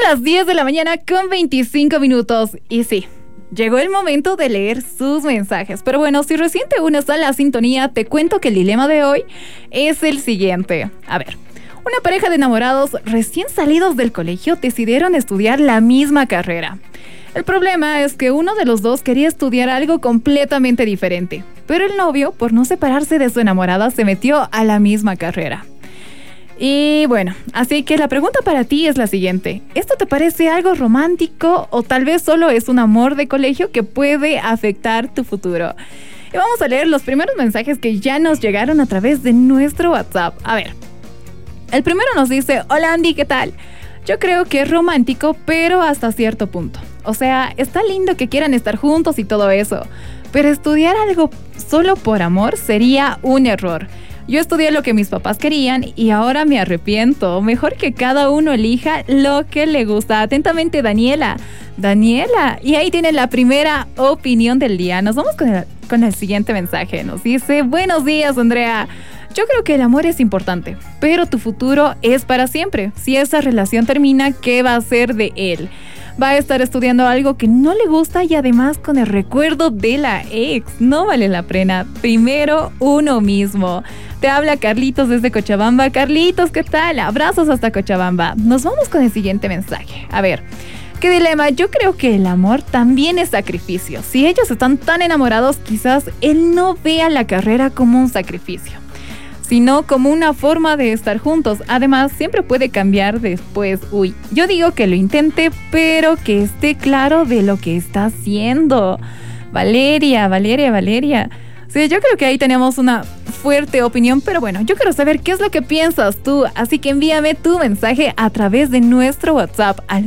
las 10 de la mañana con 25 minutos. Y sí, llegó el momento de leer sus mensajes. Pero bueno, si recién te unes a la sintonía, te cuento que el dilema de hoy es el siguiente. A ver, una pareja de enamorados recién salidos del colegio decidieron estudiar la misma carrera. El problema es que uno de los dos quería estudiar algo completamente diferente, pero el novio, por no separarse de su enamorada, se metió a la misma carrera. Y bueno, así que la pregunta para ti es la siguiente. ¿Esto te parece algo romántico o tal vez solo es un amor de colegio que puede afectar tu futuro? Y vamos a leer los primeros mensajes que ya nos llegaron a través de nuestro WhatsApp. A ver, el primero nos dice: hola Andy, ¿qué tal? Yo creo que es romántico, pero hasta cierto punto. O sea, está lindo que quieran estar juntos y todo eso, pero estudiar algo solo por amor sería un error. Yo estudié lo que mis papás querían y ahora me arrepiento. Mejor que cada uno elija lo que le gusta. Atentamente, Daniela. Daniela. Y ahí tiene la primera opinión del día. Nos vamos con el siguiente mensaje. Nos dice: buenos días, Andrea. Yo creo que el amor es importante, pero tu futuro es para siempre. Si esa relación termina, ¿qué va a ser de él? Va a estar estudiando algo que no le gusta y además con el recuerdo de la ex. No vale la pena. Primero uno mismo. Te habla Carlitos desde Cochabamba. Carlitos, ¿qué tal? Abrazos hasta Cochabamba. Nos vamos con el siguiente mensaje. A ver, ¿qué dilema? Yo creo que el amor también es sacrificio. Si ellos están tan enamorados, quizás él no vea la carrera como un sacrificio, sino como una forma de estar juntos. Además, siempre puede cambiar después. Yo digo que lo intente, pero que esté claro de lo que está haciendo. Valeria. Sí, yo creo que ahí tenemos una fuerte opinión, pero bueno, yo quiero saber qué es lo que piensas tú, así que envíame tu mensaje a través de nuestro WhatsApp al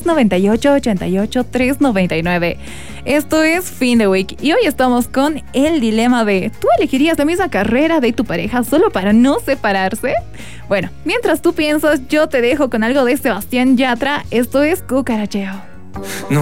698-88-399. Esto es Fin de Week y hoy estamos con el dilema de: ¿tú elegirías la misma carrera de tu pareja solo para no separarse? Bueno, mientras tú piensas, yo te dejo con algo de Sebastián Yatra. Esto es Cucaracheo. No.